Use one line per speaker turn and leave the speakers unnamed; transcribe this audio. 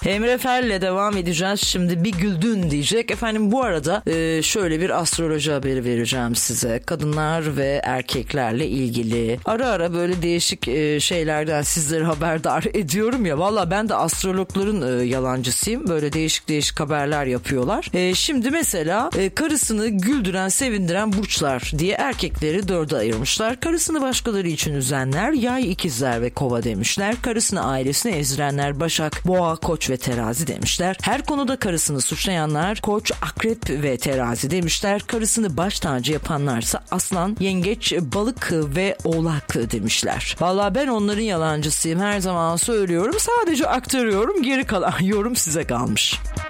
Emre Fel'le devam edeceğiz. Şimdi bir güldün diyecek. Efendim bu arada şöyle bir astroloji haberi vereceğim size. Kadınlar ve erkeklerle ilgili. Ara ara böyle değişik şeylerden sizleri haberdar ediyorum ya. Valla ben de astrologların yalancısıyım. Böyle değişik değişik haberler yapıyorlar. Şimdi mesela karısını güldüren, sevindiren burçlar diye erkekleri 4'e ayırmışlar. Karısını başkaları için üzenler Yay, ikizler ve kova demişler. Karısını ailesine ezdirenler Başak, Boğa, Koç ve Terazi demişler. Her konuda karısını suçlayanlar Koç, Akrep ve Terazi demişler. Karısını baş tacı yapanlarsa Aslan, Yengeç, Balık ve Oğlak demişler. Vallahi ben onların yalancısıyım. Her zaman söylüyorum. Sadece aktarıyorum. Geri kalan yorum size kalmış.